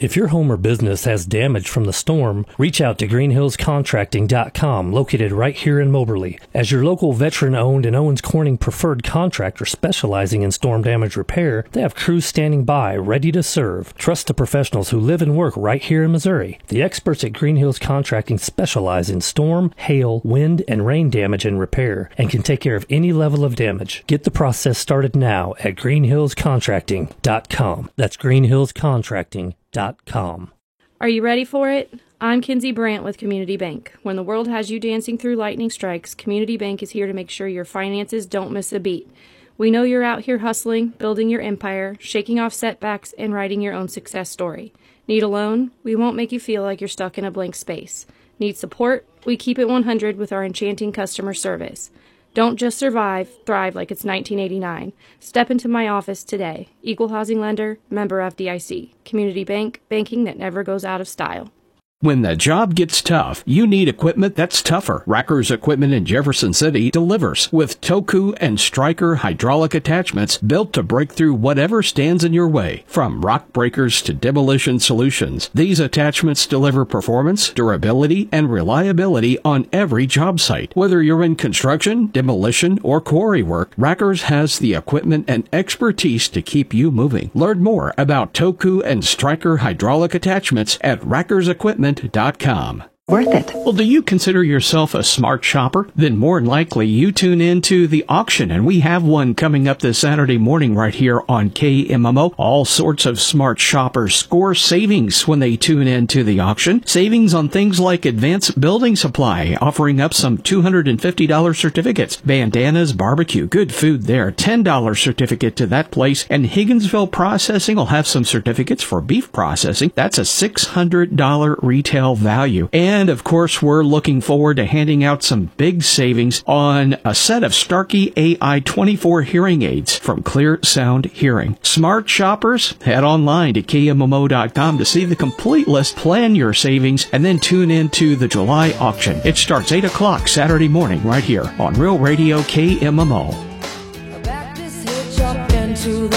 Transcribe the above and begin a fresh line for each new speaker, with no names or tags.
If your home or business has damage from the storm, reach out to greenhillscontracting.com, located right here in Moberly. As your local veteran-owned and Owens Corning preferred contractor specializing in storm damage repair, they have crews standing by, ready to serve. Trust the professionals who live and work right here in Missouri. The experts at Green Hills Contracting specialize in storm, hail, wind, and rain damage and repair, and can take care of any level of damage. Get the process started now at greenhillscontracting.com. That's greenhillscontracting.com.
Are you ready for it? I'm Kinsey Brandt with Community Bank. When the world has you dancing through lightning strikes, Community Bank is here to make sure your finances don't miss a beat. We know you're out here hustling, building your empire, shaking off setbacks, and writing your own success story. Need a loan? We won't make you feel like you're stuck in a blank space. Need support? We keep it 100 with our enchanting customer service. Don't just survive, thrive like it's 1989. Step into my office today. Equal housing lender, member FDIC. Community Bank, banking that never goes out of style.
When the job gets tough, you need equipment that's tougher. Racker's Equipment in Jefferson City delivers with Toku and Stryker hydraulic attachments built to break through whatever stands in your way. From rock breakers to demolition solutions, these attachments deliver performance, durability, and reliability on every job site. Whether you're in construction, demolition, or quarry work, Racker's has the equipment and expertise to keep you moving. Learn more about Toku and Stryker hydraulic attachments at rackersequipment.com.
Worth it.
Well, do you consider yourself a smart shopper? Then more than likely you tune into the auction, and we have one coming up this Saturday morning right here on KMMO. All sorts of smart shoppers score savings when they tune into the auction. Savings on things like Advanced Building Supply, offering up some $250 certificates. Bandanas Barbecue, good food there. $10 certificate to that place. And Higginsville Processing will have some certificates for beef processing. That's a $600 retail value. And, of course, we're looking forward to handing out some big savings on a set of Starkey AI-24 hearing aids from Clear Sound Hearing. Smart shoppers, head online to KMMO.com to see the complete list, plan your savings, and then tune into the July auction. It starts 8 o'clock Saturday morning right here on Real Radio KMMO.